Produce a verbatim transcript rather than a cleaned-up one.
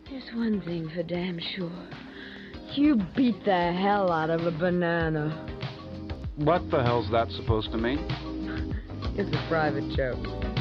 There's one thing for damn sure. You beat the hell out of a banana. What the hell's that supposed to mean? It's a private joke.